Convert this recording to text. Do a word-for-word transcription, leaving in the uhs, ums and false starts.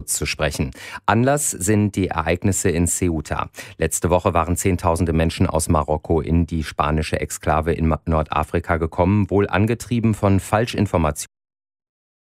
Klimaschutz zu sprechen. Anlass sind die Ereignisse in Ceuta. Letzte Woche waren Zehntausende Menschen aus Marokko in die spanische Exklave in Nordafrika gekommen, wohl angetrieben von Falschinformationen